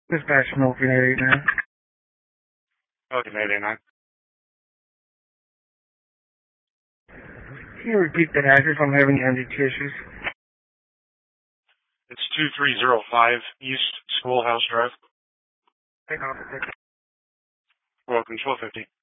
Dispatch Milton 889. Okay, 889. Can you repeat the address? I'm having MDT issues. It's 2305 East Schoolhouse Drive. Take off. Welcome, 1250.